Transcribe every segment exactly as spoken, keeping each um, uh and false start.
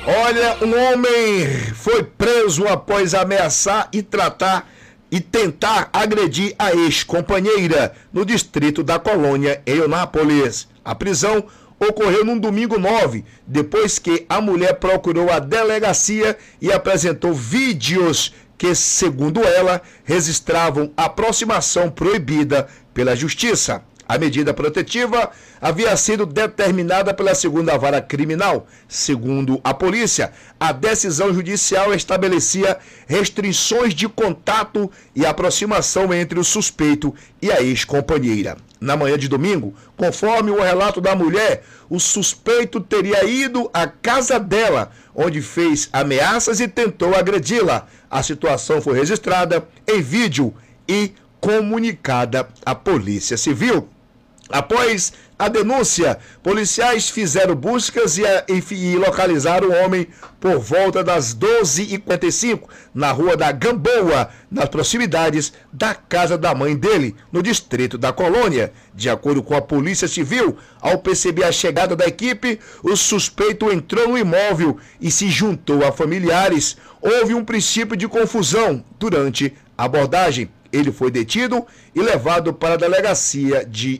Olha, um homem foi preso após ameaçar e tratar e tentar agredir a ex-companheira no distrito da Colônia, em Eunápolis. A prisão ocorreu num domingo nove, depois que a mulher procurou a delegacia e apresentou vídeos que, segundo ela, registravam aproximação proibida pela justiça. A medida protetiva havia sido determinada pela segunda vara criminal. Segundo a polícia, a decisão judicial estabelecia restrições de contato e aproximação entre o suspeito e a ex-companheira. Na manhã de domingo, conforme o relato da mulher, o suspeito teria ido à casa dela, onde fez ameaças e tentou agredi-la. A situação foi registrada em vídeo e comunicada à Polícia Civil. Após a denúncia, policiais fizeram buscas e, e localizaram o homem por volta das doze e quarenta e cinco na rua da Gamboa, nas proximidades da casa da mãe dele, no distrito da Colônia. De acordo com a Polícia Civil, ao perceber a chegada da equipe, o suspeito entrou no imóvel e se juntou a familiares. Houve um princípio de confusão durante a abordagem. Ele foi detido e levado para a delegacia de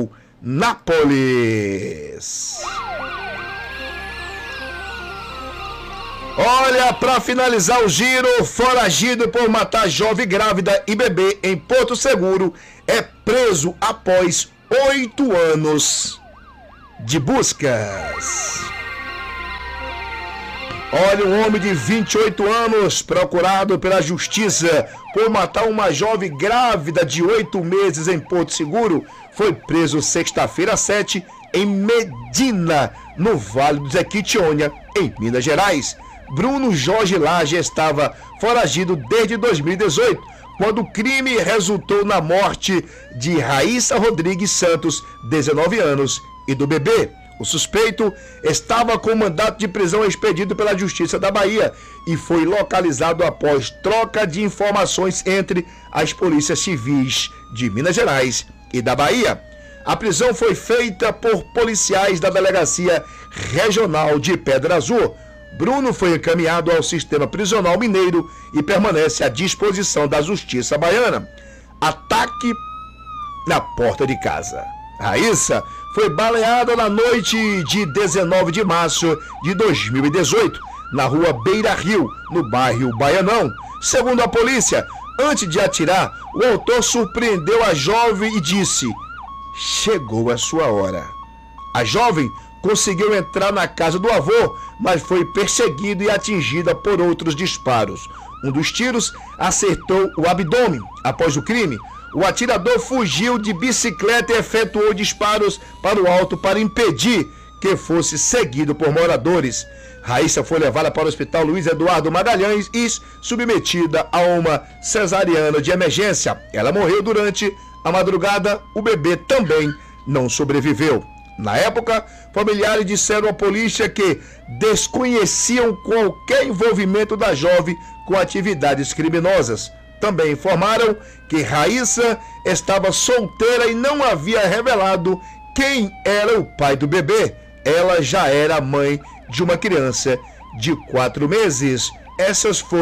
Eunápolis. Olha, para finalizar o giro, foragido por matar jovem grávida e bebê em Porto Seguro é preso após oito anos de buscas. Olha, um homem de vinte e oito anos, procurado pela justiça por matar uma jovem grávida de oito meses em Porto Seguro, foi preso sexta-feira sete em Medina, no Vale do Jequitinhonha, em Minas Gerais. Bruno Jorge Lage estava foragido desde dois mil e dezoito, quando o crime resultou na morte de Raíssa Rodrigues Santos, dezenove anos, e do bebê. O suspeito estava com mandato de prisão expedido pela Justiça da Bahia e foi localizado após troca de informações entre as polícias civis de Minas Gerais e da Bahia. A prisão foi feita por policiais da Delegacia Regional de Pedra Azul. Bruno foi encaminhado ao sistema prisional mineiro e permanece à disposição da Justiça baiana. Ataque na porta de casa. Raíssa foi baleada na noite de dezenove de março de dois mil e dezoito, na rua Beira Rio, no bairro Baianão. Segundo a polícia, antes de atirar, o autor surpreendeu a jovem e disse: "Chegou a sua hora." A jovem conseguiu entrar na casa do avô, mas foi perseguida e atingida por outros disparos. Um dos tiros acertou o abdômen. Após o crime, o atirador fugiu de bicicleta e efetuou disparos para o alto para impedir que fosse seguido por moradores. Raíssa foi levada para o Hospital Luiz Eduardo Magalhães e submetida a uma cesariana de emergência. Ela morreu durante a madrugada. O bebê também não sobreviveu. Na época, familiares disseram à polícia que desconheciam qualquer envolvimento da jovem com atividades criminosas. Também informaram que Raíssa estava solteira e não havia revelado quem era o pai do bebê. Ela já era mãe de uma criança de quatro meses. Essas foram